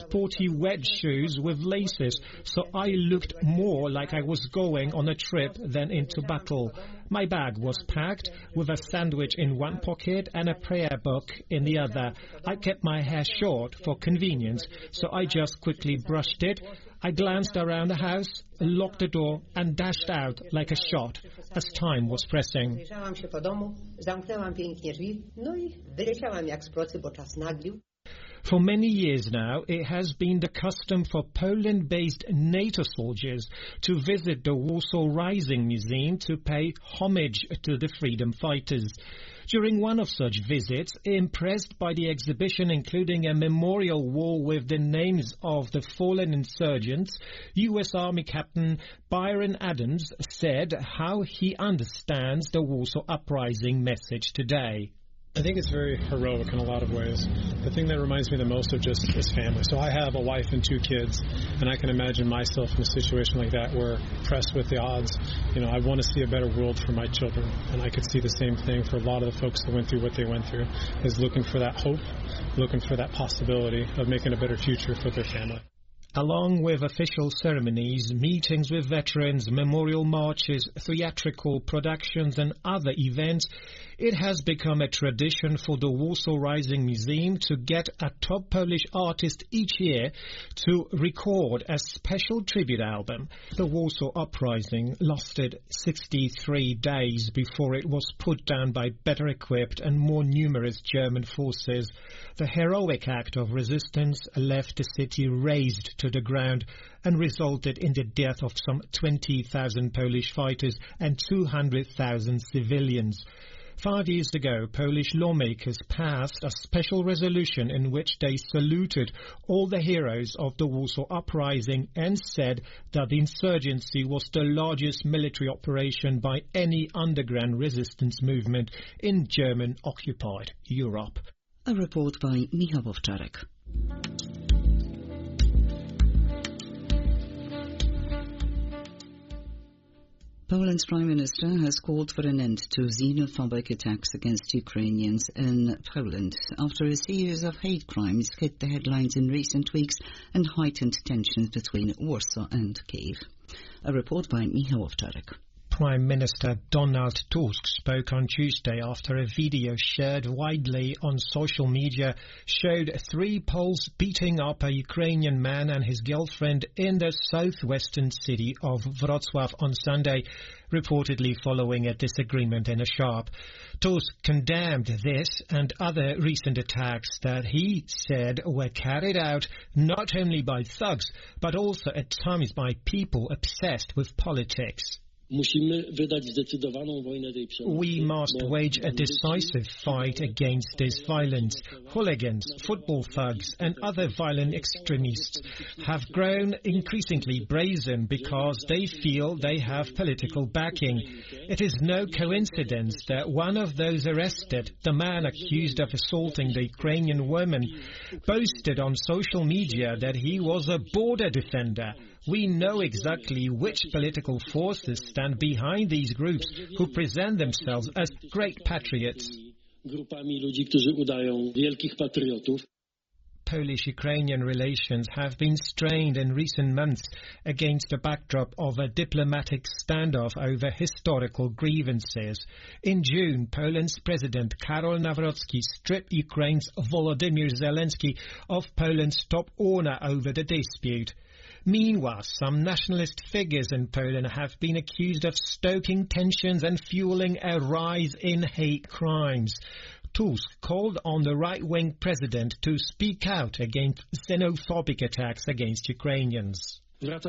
sporty wet shoes with laces, so I looked more like I was going on a trip than into battle. My bag was packed with a sandwich in one pocket and a prayer book in the other. I kept my hair short for convenience, so I just quickly brushed it. I glanced around the house, locked the door and dashed out like a shot as time was pressing. For many years now, it has been the custom for Poland-based NATO soldiers to visit the Warsaw Rising Museum to pay homage to the freedom fighters. During one of such visits, impressed by the exhibition including a memorial wall with the names of the fallen insurgents, U.S. Army Captain Byron Adams said how he understands the Warsaw Uprising message today. I think it's very heroic in a lot of ways. The thing that reminds me the most of just is family. So I have a wife and 2 kids, and I can imagine myself in a situation like that where pressed with the odds, I want to see a better world for my children. And I could see the same thing for a lot of the folks that went through what they went through, is looking for that hope, looking for that possibility of making a better future for their family. Along with official ceremonies, meetings with veterans, memorial marches, theatrical productions and other events, it has become a tradition for the Warsaw Rising Museum to get a top Polish artist each year to record a special tribute album. The Warsaw Uprising lasted 63 days before it was put down by better equipped and more numerous German forces. The heroic act of resistance left the city razed to the ground and resulted in the death of some 20,000 Polish fighters and 200,000 civilians. 5 years ago, Polish lawmakers passed a special resolution in which they saluted all the heroes of the Warsaw Uprising and said that the insurgency was the largest military operation by any underground resistance movement in German-occupied Europe. A report by Michał Owczarek. Poland's Prime Minister has called for an end to xenophobic attacks against Ukrainians in Poland after a series of hate crimes hit the headlines in recent weeks and heightened tensions between Warsaw and Kyiv. A report by Michał Owczarek. Prime Minister Donald Tusk spoke on Tuesday after a video shared widely on social media showed 3 Poles beating up a Ukrainian man and his girlfriend in the southwestern city of Wrocław on Sunday, reportedly following a disagreement in a shop. Tusk condemned this and other recent attacks that he said were carried out not only by thugs, but also at times by people obsessed with politics. We must wage a decisive fight against this violence. Hooligans, football thugs and other violent extremists have grown increasingly brazen because they feel they have political backing. It is no coincidence that one of those arrested, the man accused of assaulting the Ukrainian woman, boasted on social media that he was a border defender. We know exactly which political forces stand behind these groups who present themselves as great patriots. Polish-Ukrainian relations have been strained in recent months against the backdrop of a diplomatic standoff over historical grievances. In June, Poland's President Karol Nawrocki stripped Ukraine's Volodymyr Zelensky of Poland's top honor over the dispute. Meanwhile, some nationalist figures in Poland have been accused of stoking tensions and fueling a rise in hate crimes. Tusk called on the right-wing president to speak out against xenophobic attacks against Ukrainians.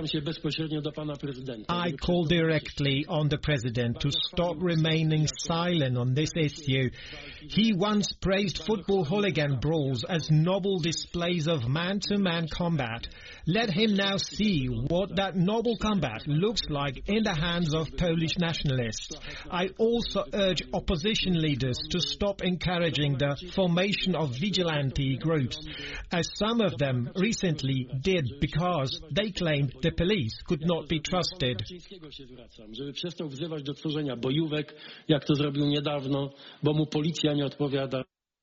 I call directly on the President to stop remaining silent on this issue. He once praised football hooligan brawls as noble displays of man-to-man combat. Let him now see what that noble combat looks like in the hands of Polish nationalists. I also urge opposition leaders to stop encouraging the formation of vigilante groups, as some of them recently did because they claimed the police could not be trusted. Żeby przestał wzywać do tworzenia bojówek, jak to zrobił niedawno, bo mu policja nie odpowiada.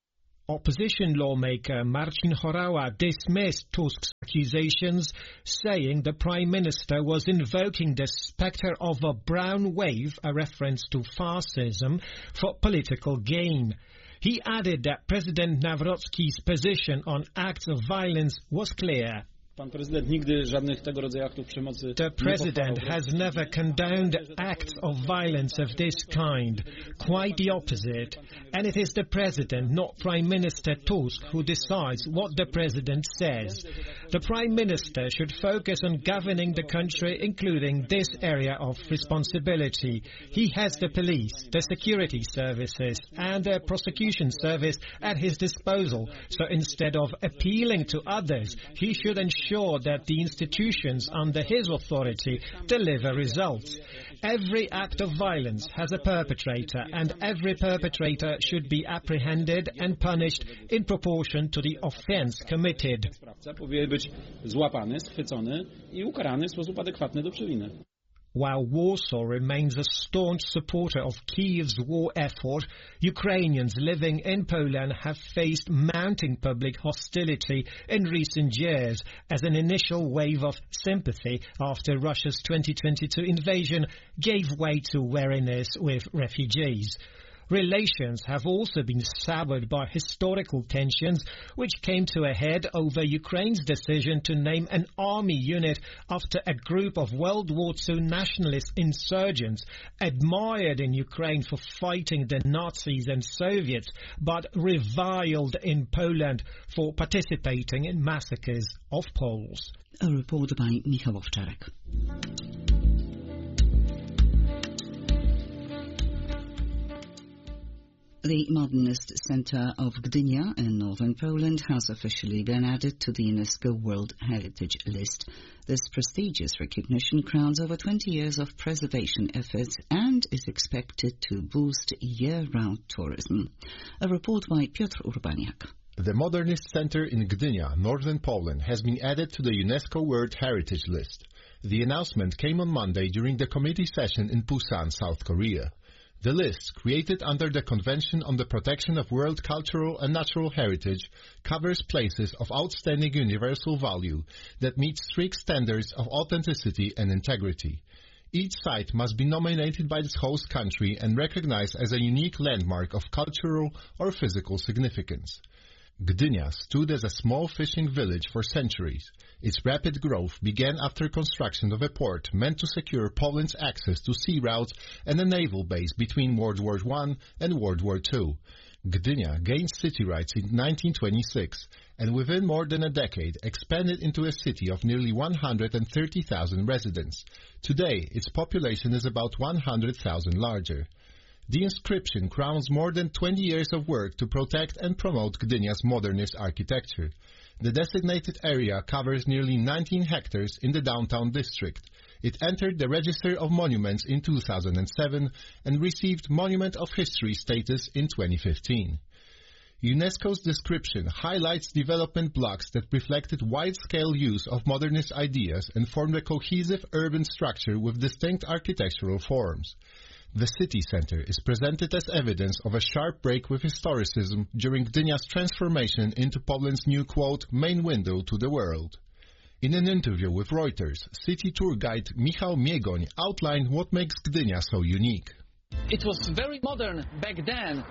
Opposition lawmaker Marcin Horała dismissed Tusk's accusations, saying the Prime Minister was invoking the spectre of a brown wave, a reference to fascism, for political gain. He added that President Nawrocki's position on acts of violence was clear. Pan prezydent nigdy żadnych tego rodzaju aktów przemocy The president has never condoned acts of violence of this kind. Quite the opposite. And it is the president, not Prime Minister Tusk, who decides what the president says. The Prime Minister should focus on governing the country, including this area of responsibility. He has the police, the security services, and the prosecution service at his disposal. So instead of appealing to others, he should ensure that the institutions under his authority deliver results. Every act of violence has a perpetrator, and every perpetrator should be apprehended and punished in proportion to the offence committed. sprawca powinien być złapany, schwycony i ukarany w sposób adekwatny do przewiny. While Warsaw remains a staunch supporter of Kyiv's war effort, Ukrainians living in Poland have faced mounting public hostility in recent years as an initial wave of sympathy after Russia's 2022 invasion gave way to wariness with refugees. Relations have also been soured by historical tensions, which came to a head over Ukraine's decision to name an army unit after a group of World War II nationalist insurgents admired in Ukraine for fighting the Nazis and Soviets, but reviled in Poland for participating in massacres of Poles. A report by Michał Owczarek. The Modernist Center of Gdynia in northern Poland has officially been added to the UNESCO World Heritage List. This prestigious recognition crowns over 20 years of preservation efforts and is expected to boost year-round tourism. A report by Piotr Urbaniak. The Modernist Center in Gdynia, northern Poland, has been added to the UNESCO World Heritage List. The announcement came on Monday during the committee session in Busan, South Korea. The list, created under the Convention on the Protection of World Cultural and Natural Heritage, covers places of outstanding universal value that meet strict standards of authenticity and integrity. Each site must be nominated by its host country and recognized as a unique landmark of cultural or physical significance. Gdynia stood as a small fishing village for centuries. Its rapid growth began after construction of a port meant to secure Poland's access to sea routes and a naval base between World War I and World War II. Gdynia gained city rights in 1926 and within more than a decade expanded into a city of nearly 130,000 residents. Today, its population is about 100,000 larger. The inscription crowns more than 20 years of work to protect and promote Gdynia's modernist architecture. The designated area covers nearly 19 hectares in the downtown district. It entered the Register of Monuments in 2007 and received Monument of History status in 2015. UNESCO's description highlights development blocks that reflected wide-scale use of modernist ideas and formed a cohesive urban structure with distinct architectural forms. The city center is presented as evidence of a sharp break with historicism during Gdynia's transformation into Poland's new, quote, main window to the world. In an interview with Reuters, city tour guide Michał Miegoń outlined what makes Gdynia so unique. It was very modern back then,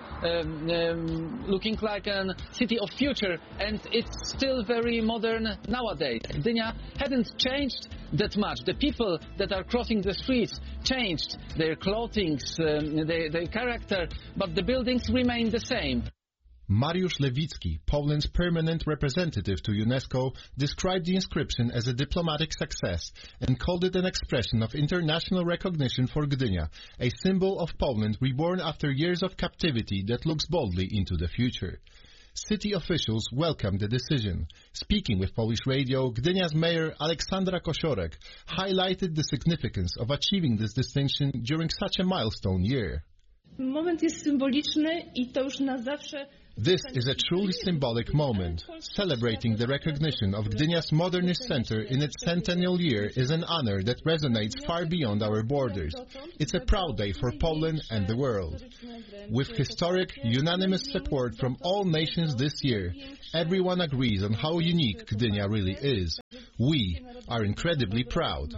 looking like a city of future, and it's still very modern nowadays. Gdynia hadn't changed that much. The people that are crossing the streets changed their clothing, their character, but the buildings remain the same. Mariusz Lewicki, Poland's permanent representative to UNESCO, described the inscription as a diplomatic success and called it an expression of international recognition for Gdynia, a symbol of Poland reborn after years of captivity that looks boldly into the future. City officials welcomed the decision. Speaking with Polish radio, Gdynia's mayor Aleksandra Kosiorek highlighted the significance of achieving this distinction during such a milestone year. Moment jest symboliczny I to już na zawsze This is a truly symbolic moment. Celebrating the recognition of Gdynia's modernist center in its centennial year is an honor that resonates far beyond our borders. It's a proud day for Poland and the world. With historic, unanimous support from all nations this year, everyone agrees on how unique Gdynia really is. We are incredibly proud.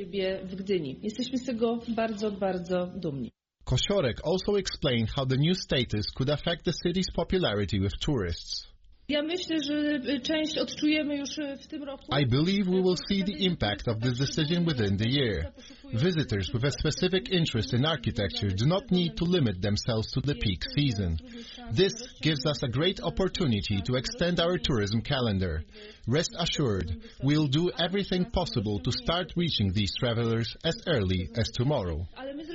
Kosiorek also explained how the new status could affect the city's popularity with tourists. I believe we will see the impact of this decision within the year. Visitors with a specific interest in architecture do not need to limit themselves to the peak season. This gives us a great opportunity to extend our tourism calendar. Rest assured, we'll do everything possible to start reaching these travelers as early as tomorrow.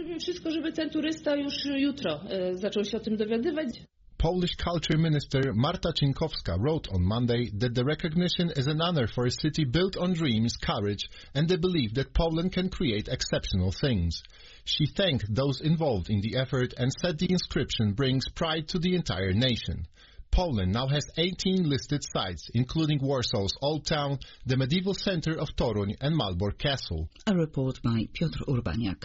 Polish Culture Minister Marta Cienkowska wrote on Monday that the recognition is an honor for a city built on dreams, courage, and the belief that Poland can create exceptional things. She thanked those involved in the effort and said the inscription brings pride to the entire nation. Poland now has 18 listed sites, including Warsaw's Old Town, the medieval center of Toruń, and Malbork Castle. A report by Piotr Urbaniak.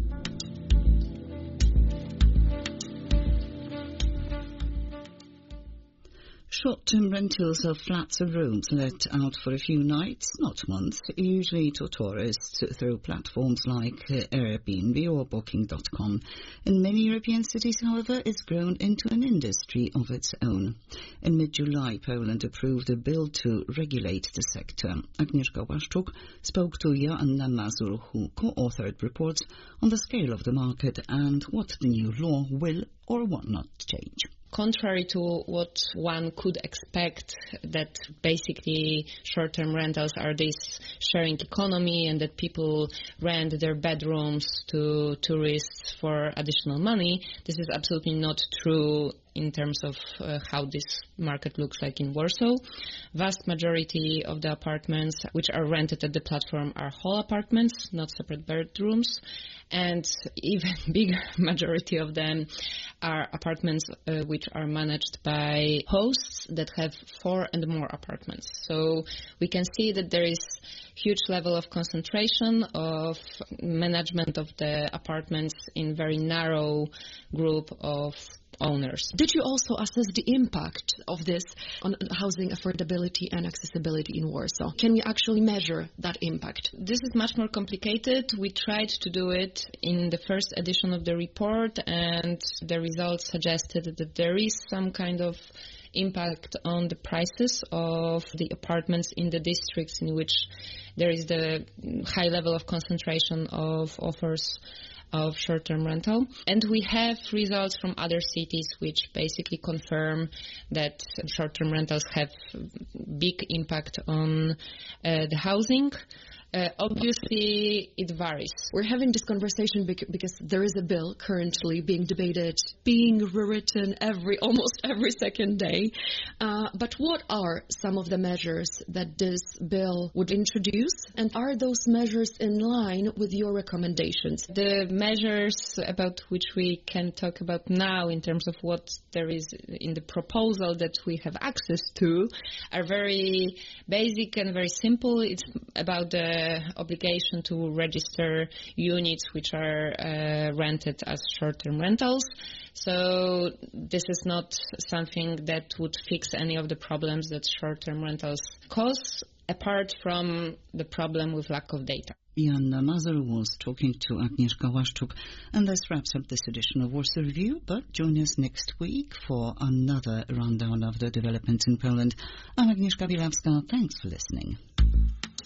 Short-term rentals of flats or rooms let out for a few nights, not months, usually to tourists through platforms like Airbnb or Booking.com. In many European cities, however, it's grown into an industry of its own. In mid-July, Poland approved a bill to regulate the sector. Agnieszka Łaszczuk spoke to Joanna Mazur, who co-authored reports on the scale of the market and what the new law will or will not change. Contrary to what one could expect, that basically short-term rentals are this sharing economy and that people rent their bedrooms to tourists for additional money, this is absolutely not true in terms of how this market looks like in Warsaw. Vast majority of the apartments which are rented at the platform are whole apartments, not separate bedrooms, and even bigger majority of them are apartments which are managed by hosts that have 4 and more apartments. So we can see that there is huge level of concentration of management of the apartments in very narrow group of owners. Did you also assess the impact of this on housing affordability and accessibility in Warsaw? Can we actually measure that impact? This is much more complicated. We tried to do it in the first edition of the report, and the results suggested that there is some kind of impact on the prices of the apartments in the districts in which there is the high level of concentration of offers of short-term rental. And we have results from other cities which basically confirm that short-term rentals have big impact on the housing. Obviously, it varies. We're having this conversation because there is a bill currently being debated, being rewritten almost every second day. But what are some of the measures that this bill would introduce? And are those measures in line with your recommendations? The measures about which we can talk about now in terms of what there is in the proposal that we have access to are very basic and very simple. It's about the obligation to register units which are rented as short-term rentals. So this is not something that would fix any of the problems that short-term rentals cause, apart from the problem with lack of data. Joanna Mazur was talking to Agnieszka Łaszczuk, and this wraps up this edition of Warsaw Review, but join us next week for another rundown of the developments in Poland. I'm Agnieszka Bilawska. Thanks for listening.